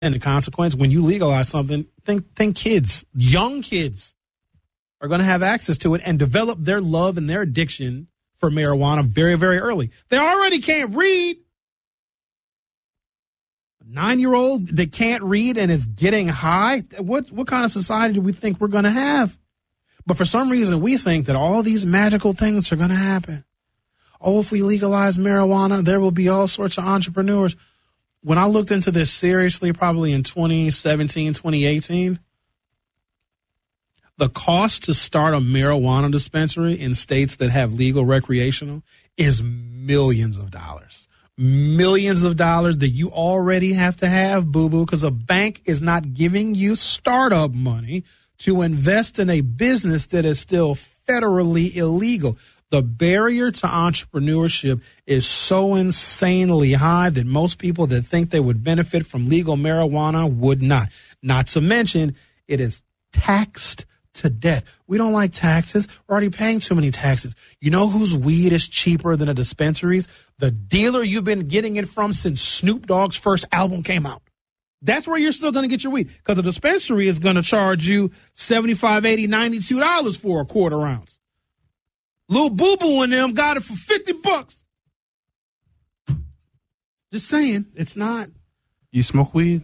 And the consequence, when you legalize something, think kids, young kids are going to have access to it and develop their love and their addiction for marijuana very, very early. They already can't read. A 9-year-old that can't read and is getting high. What kind of society do we think we're going to have? But for some reason, we think that all these magical things are going to happen. Oh, if we legalize marijuana, there will be all sorts of entrepreneurs. When I looked into this seriously, probably in 2017, 2018, the cost to start a marijuana dispensary in states that have legal recreational is millions of dollars. Millions of dollars that you already have to have, boo-boo, because a bank is not giving you startup money to invest in a business that is still federally illegal. The barrier to entrepreneurship is so insanely high that most people that think they would benefit from legal marijuana would not. Not to mention, it is taxed to death. We don't like taxes. We're already paying too many taxes. You know whose weed is cheaper than a dispensary's? The dealer you've been getting it from since Snoop Dogg's first album came out. That's where you're still going to get your weed, because the dispensary is going to charge you $75, $80, $92 for a quarter ounce. Lil Boo Boo and them got it for $50. Just saying, it's not. You smoke weed?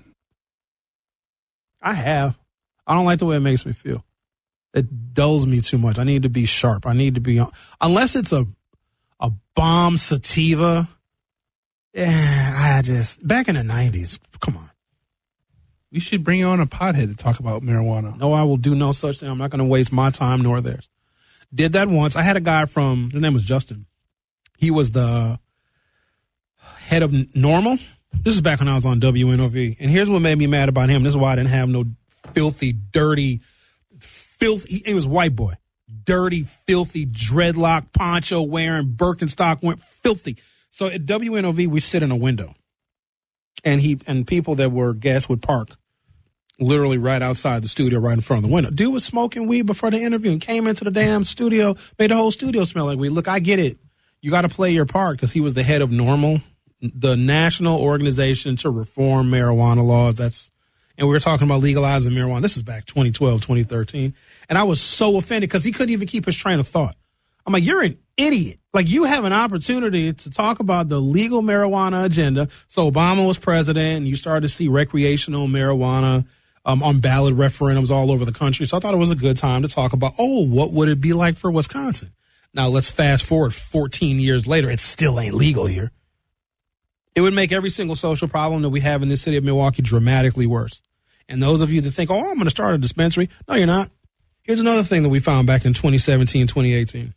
I have. I don't like the way it makes me feel. It dulls me too much. I need to be sharp. I need to be on. Unless it's a bomb sativa. Yeah, back in the 90s. Come on. We should bring on a pothead to talk about marijuana. No, I will do no such thing. I'm not going to waste my time nor theirs. Did that once. I had a guy his name was Justin. He was the head of Normal. This is back when I was on WNOV. And here's what made me mad about him. This is why I didn't have no filthy, dirty, he was a white boy. Dirty, filthy, dreadlock, poncho wearing, Birkenstock wearing, filthy. So at WNOV, we sit in a window. And people that were guests would park literally right outside the studio, right in front of the window. Dude was smoking weed before the interview and came into the damn studio, made the whole studio smell like weed. Look, I get it. You got to play your part, because he was the head of Normal, the national organization to reform marijuana laws. And we were talking about legalizing marijuana. This is back 2012, 2013. And I was so offended because he couldn't even keep his train of thought. I'm like, you're an idiot. Like, you have an opportunity to talk about the legal marijuana agenda. So Obama was president, and you started to see recreational marijuana on ballot referendums all over the country. So I thought it was a good time to talk about, what would it be like for Wisconsin? Now, let's fast forward 14 years later. It still ain't legal here. It would make every single social problem that we have in this city of Milwaukee dramatically worse. And those of you that think, I'm going to start a dispensary. No, you're not. Here's another thing that we found back in 2017, 2018.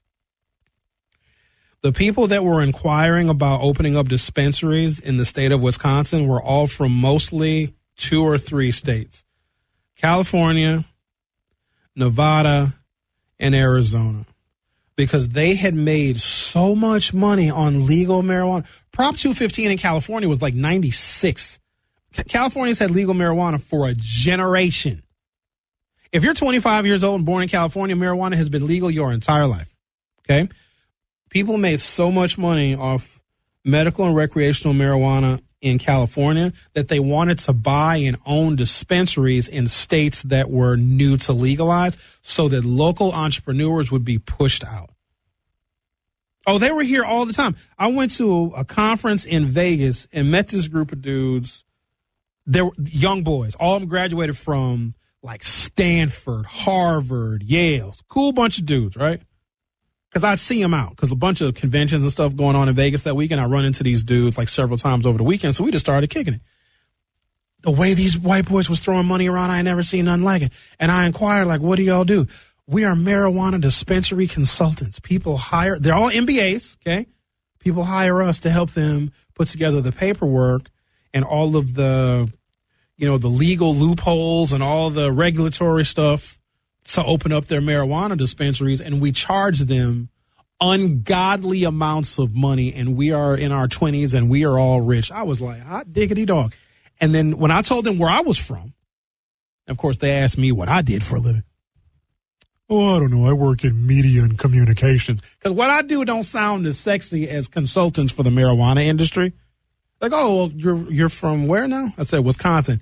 The people that were inquiring about opening up dispensaries in the state of Wisconsin were all from mostly 2 or 3 states: California, Nevada, and Arizona, because they had made so much money on legal marijuana. Prop 215 in California was like 96. California's had legal marijuana for a generation. If you're 25 years old and born in California, marijuana has been legal your entire life. Okay? People made so much money off medical and recreational marijuana in California that they wanted to buy and own dispensaries in states that were new to legalize so that local entrepreneurs would be pushed out. Oh, they were here all the time. I went to a conference in Vegas and met this group of dudes. They were young boys. All of them graduated from like Stanford, Harvard, Yale. Cool bunch of dudes, right? Because I'd see them out, because a bunch of conventions and stuff going on in Vegas that weekend. I run into these dudes like several times over the weekend, so we just started kicking it. The way these white boys was throwing money around, I ain't never seen nothing like it. And I inquired, like, what do y'all do? We are marijuana dispensary consultants. People hire, they're all MBAs, okay? People hire us to help them put together the paperwork and all of the, the legal loopholes and all the regulatory stuff to open up their marijuana dispensaries, and we charge them ungodly amounts of money, and we are in our 20s and we are all rich. I was like, hot diggity dog. And then when I told them where I was from, of course, they asked me what I did for a living. Oh, I don't know. I work in media and communications. Because what I do don't sound as sexy as consultants for the marijuana industry. Like, oh, well, you're from where now? I said, Wisconsin.